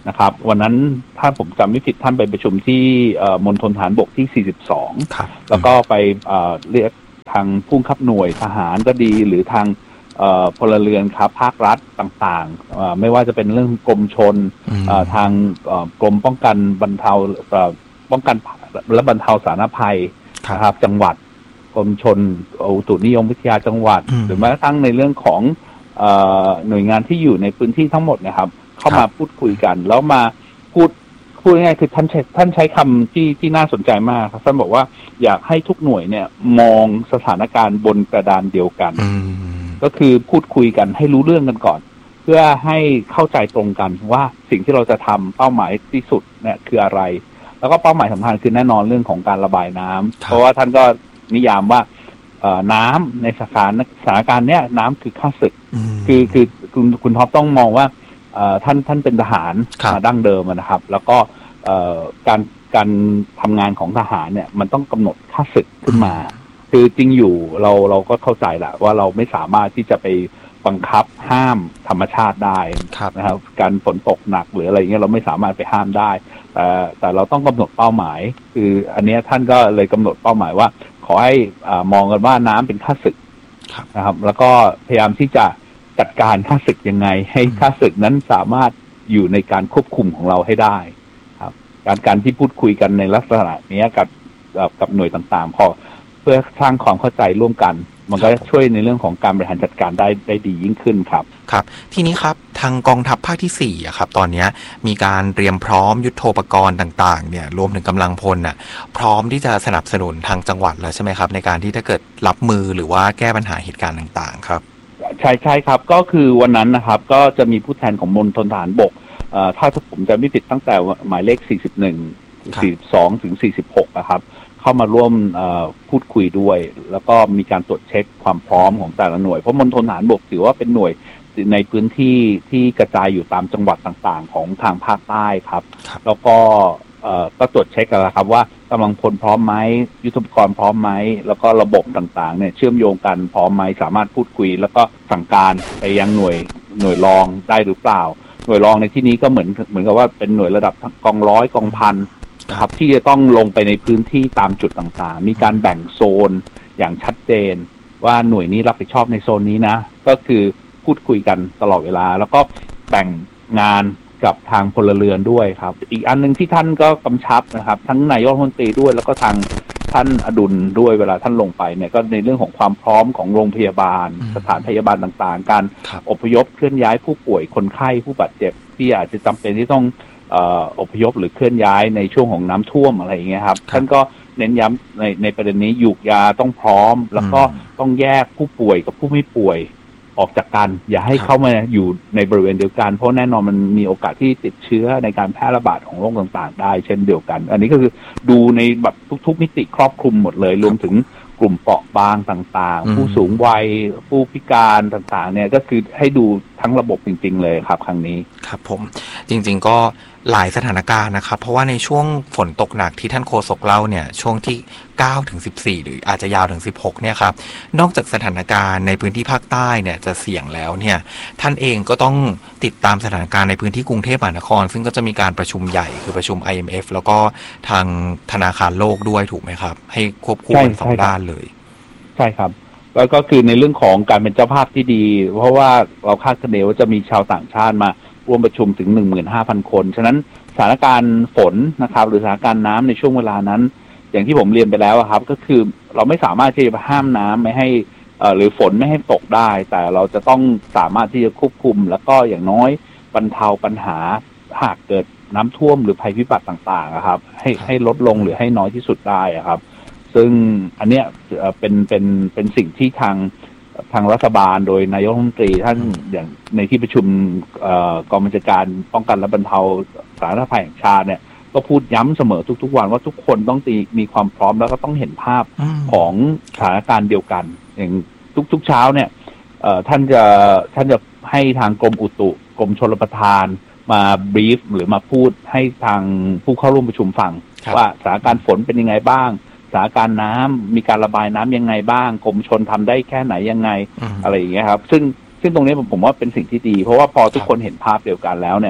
นะครับวันนั้นถ้าผมจำไม่ผิดท่านไปประชุมที่มณฑลทหารบกที่สี่สิบสองแล้วก็ไปเรียกทางผู้บังคับหน่วยทหารก็ดีหรือทางพลเรือนครับภาครัฐต่างๆไม่ว่าจะเป็นเรื่องกรมชลทางกรมป้องกันบรรเทาป้องกันและบรรเทาสาธารณภัยนะครับจังหวัดกรมชลอุตุนิยมวิทยาจังหวัดหรือแม้กระทั่งในเรื่องของหน่วยงานที่อยู่ในพื้นที่ทั้งหมดนะครับเข้ามาพูดคุยกันแล้วมาพูดพูดง่ายๆคือท่านใช้ท่านใช้คำที่ที่น่าสนใจมากครับท่านบอกว่าอยากให้ทุกหน่วยเนี่ยมองสถานการณ์บนกระดานเดียวกันก็คือพูดคุยกันให้รู้เรื่องกันก่อนเพื่อให้เข้าใจตรงกันว่าสิ่งที่เราจะทำเป้าหมายที่สุดเนี่ยคืออะไรแล้วก็เป้าหมายสำคัญคือแน่นอนเรื่องของการระบายน้ำเพราะว่าท่านก็นิยามว่าน้ำในสถานสถานการณ์เนี้ยน้ำคือข้าศึกคือคือคุณคุณท็อปต้องมองว่าท่านท่านเป็นทหารมาดั้งเดิมนะครับแล้วก็การการทำงานของทหารเนี่ยมันต้องกำหนดข้าศึกขึ้นมาคือจริงอยู่เราเราก็เข้าใจแหละว่าเราไม่สามารถที่จะไปบังคับห้ามธรรมชาติได้นะครับการฝนตกหนักหรืออะไรเงี้ยเราไม่สามารถไปห้ามได้แต่แต่เราต้องกำหนดเป้าหมายคืออันนี้ท่านก็เลยกำหนดเป้าหมายว่าขอให้มองกันว่าน้ำเป็นข้าศึกนะครับแล้วก็พยายามที่จะจัดการข้าศึกยังไงให้ข้าศึกนั้นสามารถอยู่ในการควบคุมของเราให้ได้ครับการการที่พูดคุยกันในลักษณะนี้กับกับหน่วยต่างๆพอเพื่อสร้างความเข้าใจร่วมกันมันก็ช่วยในเรื่องของการบริหารจัดการได้ได้ดียิ่งขึ้นครับครับทีนี้ครับทางกองทัพภาคที่สี่อะครับตอนนี้มีการเตรียมพร้อมยุทโธปกรณ์ต่างๆเนี่ยรวมถึงกำลังพลน่ะพร้อมที่จะสนับสนุนทางจังหวัดแล้วใช่ไหมครับในการที่ถ้าเกิดรับมือหรือว่าแก้ปัญหาเหตุการณ์ต่างๆครับใช่ใช่ครับก็คือวันนั้นนะครับก็จะมีผู้แทนของมณฑลทหารบกถ้าผมจะไม่ผิดตั้งแต่หมายเลขสี่สิบเอ็ด สี่สิบสองถึงสี่สิบหกนะครับเข้ามาร่วมพูดคุยด้วยแล้วก็มีการตรวจเช็คความพร้อมของแต่ละหน่วยเพราะมณฑลทหารบกถือว่าเป็นหน่วยในพื้นที่ที่กระจายอยู่ตามจังหวัดต่างๆของทางภาคใต้ครับแล้วก็ก็ตรวจเช็คกันแล้วครับว่ากำลังพลพร้อมไหมยุทโธปกรณ์พร้อมไหมแล้วก็ระบบต่างๆเนี่ยเชื่อมโยงกันพร้อมไหมสามารถพูดคุยแล้วก็สั่งการไปยังหน่วยหน่วยรองได้หรือเปล่าหน่วยรองในที่นี้ก็เหมือนเหมือนกับว่าเป็นหน่วยระดับกองร้อยกองพันครับที่จะต้องลงไปในพื้นที่ตามจุดต่างๆมีการแบ่งโซนอย่างชัดเจนว่าหน่วยนี้รับผิดชอบในโซนนี้นะก็คือพูดคุยกันตลอดเวลาแล้วก็แบ่งงานกับทางพลเรือนด้วยครับอีกอันนึงที่ท่านก็กำชับนะครับทั้งนายกรัฐมนตรีด้วยแล้วก็ทางท่านอดุลด้วยเวลาท่านลงไปเนี่ยก็ในเรื่องของความพร้อมของโรงพยาบาลสถานพยาบาลต่างๆการอพยพเคลื่อนย้ายผู้ป่วยคนไข้ผู้บาดเจ็บที่อาจจะจำเป็นที่ต้องอพยพหรือเคลื่อนย้ายในช่วงของน้ำท่วมอะไรอย่างเงี้ยครับท่านก็เน้นย้ำในในประเด็นนี้หยูกยาต้องพร้อมแล้วก็ต้องแยกผู้ป่วยกับผู้ไม่ป่วยออกจากกันอย่าให้เข้ามาอยู่ในบริเวณเดียวกันเพราะแน่นอนมันมีโอกาสที่ติดเชื้อในการแพร่ระบาดของโรคต่างๆได้เช่นเดียวกันอันนี้ก็คือดูในแบบทุกๆมิติครอบคลุมหมดเลยรวมถึงกลุ่มเปราะบางต่างๆผู้สูงวัยผู้พิการต่างๆเนี่ยก็คือให้ดูทั้งระบบจริงๆเลยครับครั้งนี้ครับผมจริงๆก็หลายสถานการณ์นะครับเพราะว่าในช่วงฝนตกหนักที่ท่านโฆษกเล่าเนี่ยช่วงที่เก้าถึงสิบสี่หรืออาจจะยาวถึงสิบหกเนี่ยครับนอกจากสถานการณ์ในพื้นที่ภาคใต้เนี่ยจะเสี่ยงแล้วเนี่ยท่านเองก็ต้องติดตามสถานการณ์ในพื้นที่กรุงเทพมหานครซึ่งก็จะมีการประชุมใหญ่คือประชุม ไอ เอ็ม เอฟ แล้วก็ทางธนาคารโลกด้วยถูกไหมครับให้ควบคู่กันสองด้านเลยใช่ครับแล้วก็คือในเรื่องของการเป็นเจ้าภาพที่ดีเพราะว่าเราคาดคะเนว่าจะมีชาวต่างชาติมาร่วมประชุมถึง หนึ่งหมื่นห้าพัน คนฉะนั้นสถานการณ์ฝนนะครับหรือสถานการณ์น้ำในช่วงเวลานั้นอย่างที่ผมเรียนไปแล้วครับก็คือเราไม่สามารถที่จะห้ามน้ำไม่ให้หรือฝนไม่ให้ตกได้แต่เราจะต้องสามารถที่จะควบคุมแล้วก็อย่างน้อยบรรเทาปัญหาหากเกิดน้ำท่วมหรือภัยพิบัติต่างๆครับให้ให้ลดลงหรือให้น้อยที่สุดได้ครับซึ่งอันเนี้ยเป็นเป็นเป็นสิ่งที่ทางทางรัฐบาลโดยนายกรัฐมนตรีท่านอย่างในที่ประชุมกองบัญชาการป้องกันและบรรเทาสาธารณภัยแห่งชาติเนี่ยก็พูดย้ำเสมอทุกๆวันว่าทุกคนต้องมีความพร้อมแล้วก็ต้องเห็นภาพของสถานการณ์เดียวกันอย่างทุกๆเช้าเนี่ยท่านจะท่านจะให้ทางกรมอุตุกรมชลประทานมาบรีฟหรือมาพูดให้ทางผู้เข้าร่วมประชุมฟังว่าสถานการณ์ฝนเป็นยังไงบ้างสถานการณ์น้ำมีการระบายน้ำยังไงบ้างกรมชลทำได้แค่ไหนยังไง อ, อะไรอย่างเงี้ยครับซึ่งซึ่งตรงนี้ผมผมว่าเป็นสิ่งที่ดีเพราะว่าพอทุกคนเห็นภาพเดียวกันแล้วเนี่ย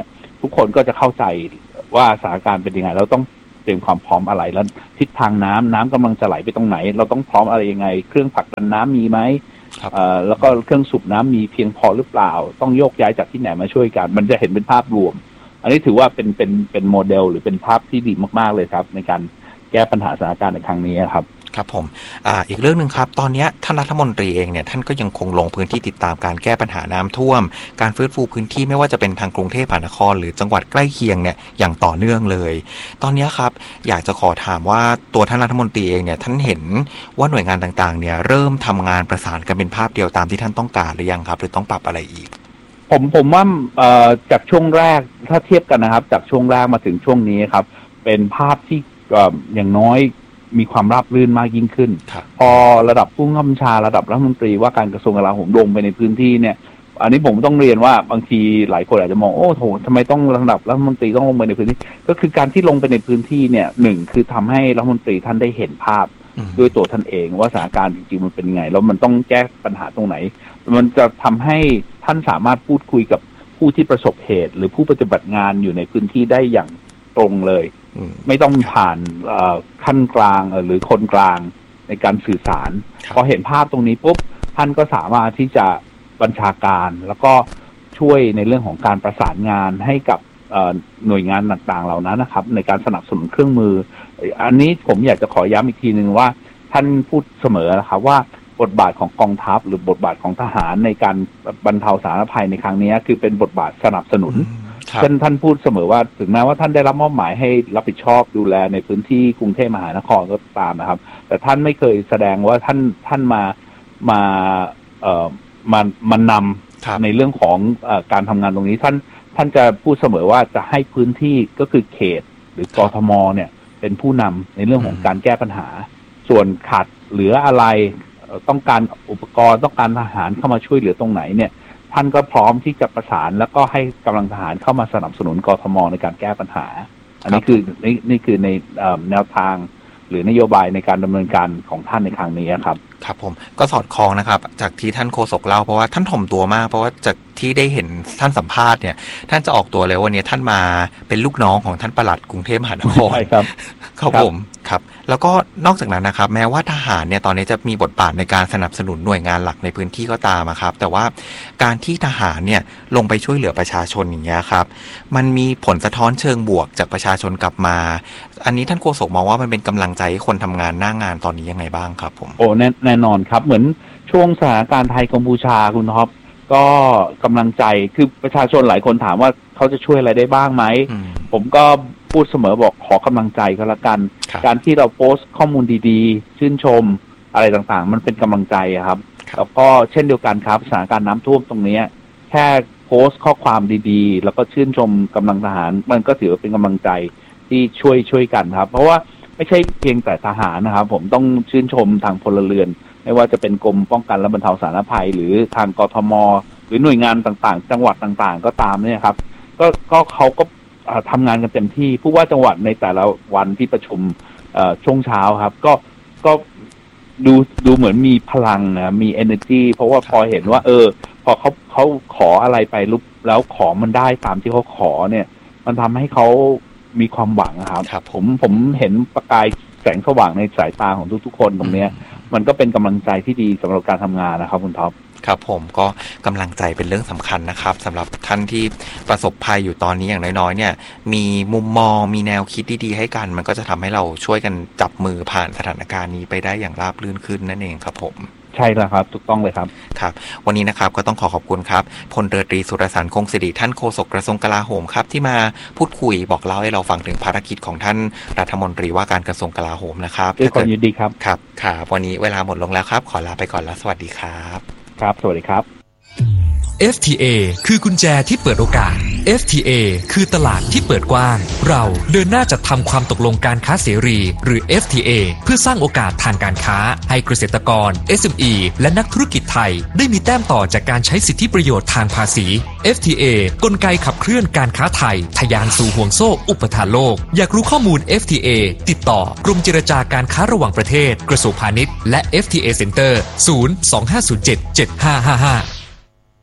ทุกคนก็จะเข้าใจว่าสถานการณ์เป็นยังไงเราต้องเตรียมความพร้อมอะไรแล้วทิศทางน้ำน้ำกำลังจะไหลไปตรงไหนเราต้องพร้อมอะไรยังไงเครื่องผลักดันน้ำมีไหมแล้วก็เครื่องสูบน้ำมีเพียงพอหรือเปล่าต้องโยกย้ายจากที่ไหนมาช่วยกันมันจะเห็นเป็นภาพรวมอันนี้ถือว่าเป็นเป็นเป็นโมเดลหรือเป็นภาพที่ดีมากๆเลยครับในการแก้ปัญหาสถานการณ์ในครั้งนี้ครับครับผม อ่า อีกเรื่องหนึ่งครับตอนนี้ท่านรัฐมนตรีเองเนี่ยท่านก็ยังคงลงพื้นที่ติดตามการแก้ปัญหาน้ำท่วมการฟื้นฟูพื้นที่ไม่ว่าจะเป็นทางกรุงเทพมหานครหรือจังหวัดใกล้เคียงเนี่ยอย่างต่อเนื่องเลยตอนนี้ครับอยากจะขอถามว่าตัวท่านรัฐมนตรีเองเนี่ยท่านเห็นว่าหน่วยงานต่างๆเนี่ยเริ่มทำงานประสานกันเป็นภาพเดียวตามที่ท่านต้องการหรือยังครับหรือต้องปรับอะไรอีกผมผมว่าเอ่อจากช่วงแรกถ้าเทียบกันนะครับจากช่วงแรกมาถึงช่วงนี้ครับเป็นภาพที่เอ่ออย่างน้อยมีความราบรื่นมากยิ่งขึ้นพอระดับผู้บัญชาระดับรัฐมนตรีว่าการกระทรวงกลาโหมลงไปในพื้นที่เนี่ยอันนี้ผมต้องเรียนว่าบางทีหลายคนอาจจะมองโอ้โหทำไมต้องระดับรัฐมนตรีต้องลงไปในพื้นที่ก็คือการที่ลงไปในพื้นที่เนี่ยหนึ่งคือทำให้รัฐมนตรีท่านได้เห็นภาพด้วยตัวท่านเองว่าสถานการณ์จริงๆมันเป็นยังไงแล้วมันต้องแก้ปัญหาตรงไหนมันจะทำให้ท่านสามารถพูดคุยกับผู้ที่ประสบเหตุหรือผู้ปฏิบัติงานอยู่ในพื้นที่ได้อย่างตรงเลยไม่ต้องผ่านขั้นกลางหรือคนกลางในการสื่อสารพอเห็นภาพตรงนี้ปุ๊บท่านก็สามารถที่จะบัญชาการแล้วก็ช่วยในเรื่องของการประสานงานให้กับหน่วยงานต่างๆเหล่านั้นนะครับในการสนับสนุนเครื่องมืออันนี้ผมอยากจะขอย้ำอีกทีนึงว่าท่านพูดเสมอนะครับว่าบทบาทของกองทัพหรือบทบาทของทหารในการบรรเทาสาธารณภัยในครั้งนี้คือเป็นบทบาทสนับสนุนท่านท่านพูดเสมอว่าถึงแม้ว่าท่านได้รับมอบหมายให้รับผิดชอบดูแลในพื้นที่กรุงเทพมหานครก็ตามนะครับแต่ท่านไม่เคยแสดงว่าท่านท่านมามาเอ่อมามานำในเรื่องของเอ่อการทำงานตรงนี้ท่านท่านจะพูดเสมอว่าจะให้พื้นที่ก็คือเขตหรือกทมเนี่ยเป็นผู้นำในเรื่องของการแก้ปัญหาส่วนขาดเหลืออะไรต้องการอุปกรณ์ต้องการทหารเข้ามาช่วยเหลือตรงไหนเนี่ยท่านก็พร้อมที่จะประสานแล้วก็ให้กำลังทหารเข้ามาสนับสนุนกทมในการแก้ปัญหาอันนี้คือนี่นี่คือในแนวทางหรือนโยบายในการดำเนินการของท่านในครั้งนี้ครับครับผมก็สอดคล้องนะครับจากที่ท่านโฆษกเล่าเพราะว่าท่านถ่อมตัวมากเพราะว่าจากที่ได้เห็นท่านสัมภาษณ์เนี่ยท่านจะออกตัวเลยวันนี้ท่านมาเป็นลูกน้องของท่านปลัดกรุงเทพมหานครใช่ครับครับผมครับแล้วก็นอกจากนั้นนะครับแม้ว่าทหารเนี่ยตอนนี้จะมีบทบาทในการสนับสนุนหน่วยงานหลักในพื้นที่ก็ตามครับแต่ว่าการที่ทหารเนี่ยลงไปช่วยเหลือประชาชนอย่างเงี้ยครับมันมีผลสะท้อนเชิงบวกจากประชาชนกลับมาอันนี้ท่านโฆษกมองว่ามันเป็นกำลังใจให้คนทำงานหน้างานตอนนี้ยังไงบ้างครับผมโอ้แน่แน่นอนครับเหมือนช่วงสถานการณ์ไทยกัมพูชาคุณท็อปก็กำลังใจคือประชาชนหลายคนถามว่าเขาจะช่วยอะไรได้บ้างไหมผมก็พูดเสมอบอกขอกำลังใจก็แล้วกันการที่เราโพสต์ข้อมูลดีๆชื่นชมอะไรต่างๆมันเป็นกำลังใจครับแล้วก็เช่นเดียวกันครับสถานการณ์น้ำท่วมตรงนี้แค่โพสต์ข้อความดีๆแล้วก็ชื่นชมกำลังทหารมันก็ถือว่าเป็นกำลังใจที่ช่วยช่วยกันครับเพราะว่าไม่ใช่เพียงแต่ทหารนะครับผมต้องชื่นชมทางพลเรือนไม่ว่าจะเป็นกรมป้องกันและบรรเทาสาธารณภัยหรือทางกทมหรือหน่วยงานต่างๆจังหวัดต่างๆก็ตามเนี่ยครับก็ก็เขาก็ทำงานกันเต็มที่ผู้ว่าจังหวัดในแต่ละวันที่ประชุมช่วงเช้าครับก็ก็ดูดูเหมือนมีพลังนะมี energy เพราะว่าพอเห็นว่าเออพอเขาเขาขออะไรไปลุกแล้วของมันได้ตามที่เขาขอเนี่ยมันทำให้เขามีความหวังครับผมผมเห็นประกายแสงสว่างในสายตาของทุกๆคนตรงนี้มันก็เป็นกำลังใจที่ดีสำหรับการทำงานนะครับคุณท็อปครับผมก็กำลังใจเป็นเรื่องสำคัญนะครับสำหรับท่านที่ประสบภัยอยู่ตอนนี้อย่างน้อยๆเนี่ยมีมุมมองมีแนวคิดดีๆให้กันมันก็จะทำให้เราช่วยกันจับมือผ่านสถานการณ์นี้ไปได้อย่างราบรื่นขึ้นนั่นเองครับผมใช่แล้วครับถูกต้องเลยครับครับวันนี้นะครับก็ต้องขอขอบคุณครับพลเรือตรีสุรสารคงศิริท่านโฆษกกระทรวงกลาโหมครับที่มาพูดคุยบอกเล่าให้เราฟังถึงภารกิจของท่านรัฐมนตรีว่าการกระทรวงกลาโหมนะครับด้วยความยินดีครับครับครับวันนี้เวลาหมดลงแล้วครับขอลาไปก่อนแล้วสวัสดีครับครับสวัสดีครับเอฟ ที เอ คือกุญแจที่เปิดโอกาส เอฟ ที เอ คือตลาดที่เปิดกว้างเราเดินหน้าจัดทำความตกลงการค้าเสรีหรือ เอฟ ที เอ เพื่อสร้างโอกาสทางการค้าให้เกษตรกร เอส เอ็ม อี และนักธุรกิจไทยได้มีแต้มต่อจากการใช้สิทธิประโยชน์ทางภาษี เอฟ ที เอ กลไกขับเคลื่อนการค้าไทยทะยานสู่ห่วงโซ่อุปทานโลกอยากรู้ข้อมูล เอฟ ที เอ ติดต่อกรมเจรจาการค้าระหว่างประเทศกระทรวงพาณิชย์และ เอฟ ที เอ Center ศูนย์ สอง ห้า ศูนย์ เจ็ด เจ็ด ห้า ห้า ห้า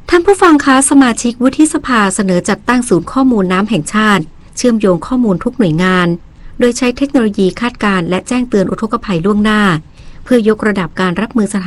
ท่านผู้ฟังคะสมาชิกวุฒิสภาเสนอจัดตั้งศูนย์ข้อมูลน้ำแห่งชาติเชื่อมโยงข้อมูลทุกหน่วยงานโดยใช้เทคโนโลยีคาดการณ์และแจ้งเตือนอุทกภัยล่วงหน้าเพื่อยกระดับการรับมือสถาน